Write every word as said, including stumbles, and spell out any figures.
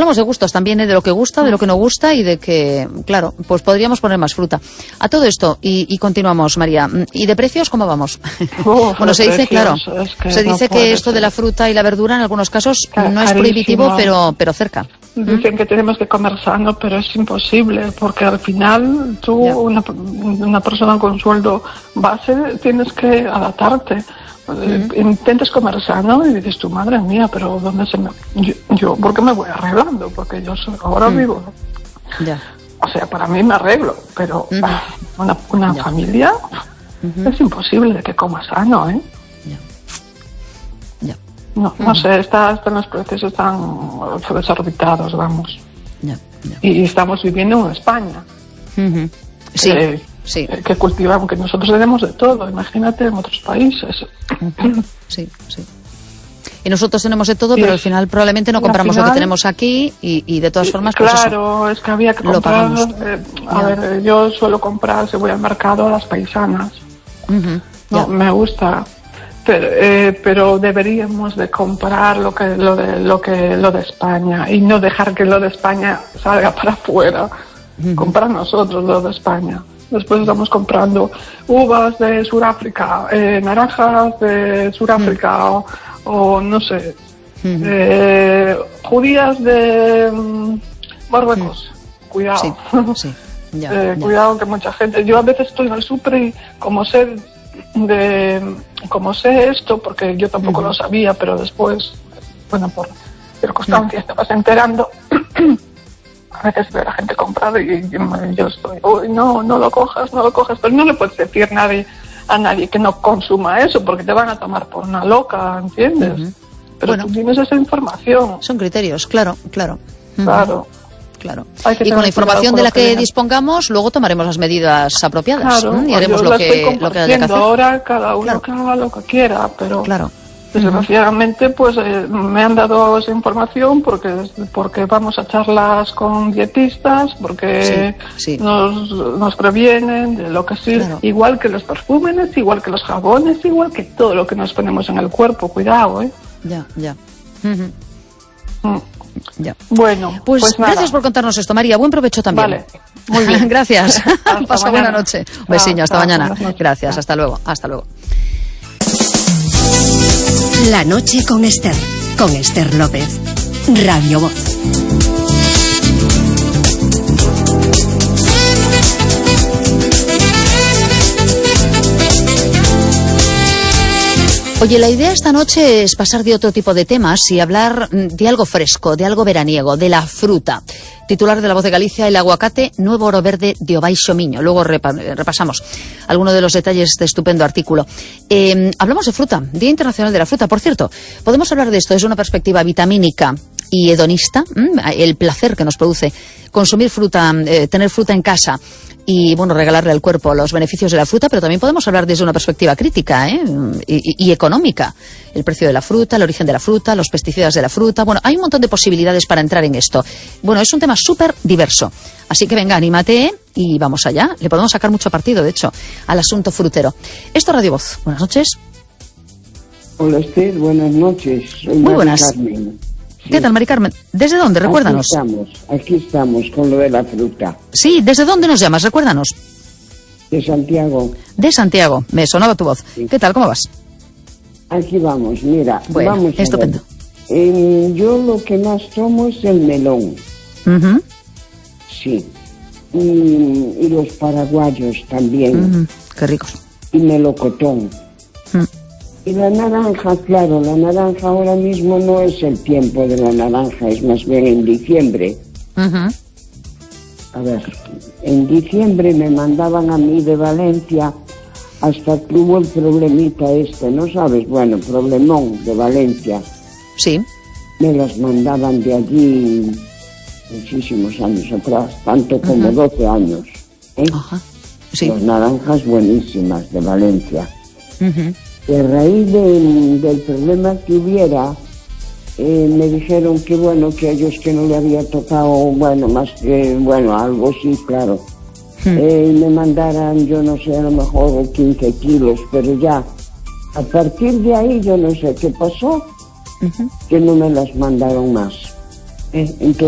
hablamos de gustos también, ¿eh? De lo que gusta, de lo que no gusta y de que, claro, pues podríamos poner más fruta. A todo esto, y, y continuamos, María. ¿Y de precios cómo vamos? Uf, bueno, se dice, precios, claro, es que se dice no que esto ser. de la fruta y la verdura en algunos casos Car no es prohibitivo, pero, pero cerca. Dicen ¿Mm? que tenemos que comer sano, pero es imposible, porque al final tú, una, una persona con sueldo base, tienes que adaptarte. Uh-huh. Intentas comer sano y dices tu madre mía, pero ¿dónde se me...? Yo, yo ¿por qué me voy arreglando? Porque yo soy, ahora uh-huh. vivo. Ya. O sea, para mí me arreglo, pero uh-huh. ah, una, una familia uh-huh. es imposible de que coma sano, ¿eh? Ya. Ya. No, uh-huh. no sé, está, están los precios están desorbitados, vamos. Ya. Ya. Y estamos viviendo en España. Uh-huh. Sí. Eh, Sí. que cultivamos, que nosotros tenemos de todo, imagínate en otros países. Sí, sí. Y nosotros tenemos de todo, sí, pero al final probablemente no compramos final, lo que tenemos aquí y, y de todas formas, pues claro, eso, es que había que comprar, eh, a ya. ver, yo suelo comprar, si voy al mercado, a las paisanas. Uh-huh. No, me gusta, pero, eh, pero deberíamos de comprar lo que, lo de, lo que, lo de España y no dejar que lo de España salga para afuera. Uh-huh. Comprar nosotros lo de España. Después estamos comprando uvas de Sudáfrica, eh, naranjas de Sudáfrica, mm. o, o no sé, mm. eh, judías de um, Marruecos. Mm. Cuidado. Sí, sí. Ya, eh, ya. Cuidado que mucha gente. Yo a veces estoy en el súper y como sé de, como sé esto, porque yo tampoco mm. lo sabía, pero después, bueno, por circunstancias mm. te vas enterando. A veces veo a la gente comprar y, y yo estoy, uy, no, no lo cojas, no lo cojas, pero no le puedes decir nadie, a nadie que no consuma eso, porque te van a tomar por una loca, ¿entiendes? Uh-huh. Pero bueno, tú tienes esa información. Son criterios, claro, claro. Uh-huh. Claro. Claro. Y con la información de la que, que dispongamos, luego tomaremos las medidas apropiadas. Claro, ¿eh? Y haremos lo que, lo que haya que hacer. Ahora cada uno claro. que haga lo que quiera, pero... Claro. Desgraciadamente, pues eh, me han dado esa información porque porque vamos a charlas con dietistas, porque sí, sí. Nos, nos previenen de lo que sí, claro. Igual que los perfúmenes, igual que los jabones, igual que todo lo que nos ponemos en el cuerpo, cuidado, ¿eh? Ya, ya. Uh-huh. Mm. Ya. Bueno, pues, pues gracias por contarnos esto, María. Buen provecho también. Vale. Muy bien. Gracias. Pasa buena noche. Un besiño, hasta ah, mañana. Gracias, ah. hasta luego. Hasta luego. La noche con Esther, con Esther López, Radio Voz. Oye, la idea esta noche es pasar de otro tipo de temas y hablar de algo fresco, de algo veraniego, de la fruta. Titular de La Voz de Galicia, el aguacate, nuevo oro verde de Obaixo Miño. Luego repa repasamos algunos de los detalles de este estupendo artículo. Eh, hablamos de fruta, Día Internacional de la Fruta. Por cierto, podemos hablar de esto desde una perspectiva vitamínica y hedonista, el placer que nos produce consumir fruta, eh, tener fruta en casa y, bueno, regalarle al cuerpo los beneficios de la fruta, pero también podemos hablar desde una perspectiva crítica ¿eh? y, y, y económica. El precio de la fruta, el origen de la fruta, los pesticidas de la fruta. Bueno, hay un montón de posibilidades para entrar en esto. Bueno, es un tema súper diverso. Así que venga, anímate y vamos allá. Le podemos sacar mucho partido, de hecho, al asunto frutero. Esto es Radio Voz. Buenas noches. Hola, Esther. Buenas noches. Soy Muy buenas. Carmen. Sí. ¿Qué tal, Mari Carmen? ¿Desde dónde? Recuérdanos. Aquí estamos, aquí estamos con lo de la fruta. Sí, ¿desde dónde nos llamas? Recuérdanos. De Santiago. De Santiago, me sonaba tu voz. Sí. ¿Qué tal? ¿Cómo vas? Aquí vamos, mira, bueno, vamos a estupendo. ver. Eh, yo lo que más tomo es el melón. Uh-huh. Sí. Y, y los paraguayos también. Uh-huh. Qué ricos. Y melocotón. Uh-huh. Y la naranja, claro, la naranja ahora mismo no es el tiempo de la naranja, es más bien en diciembre. Uh-huh. A ver, en diciembre me mandaban a mí de Valencia hasta que hubo el problemita este, ¿no sabes? Bueno, problemón de Valencia. Sí. Me las mandaban de allí muchísimos años atrás, tanto como uh-huh. doce años. ¿eh? Uh-huh. Sí. Las naranjas buenísimas de Valencia. Uh-huh. Y a raíz de, del problema que hubiera, eh, me dijeron que bueno, que a ellos que no le había tocado, bueno, más que, bueno, algo sí, claro. Hmm. Eh, me mandaran, yo no sé, a lo mejor quince kilos, pero ya, a partir de ahí yo no sé qué pasó, uh-huh. que no me las mandaron más. Eh, entonces,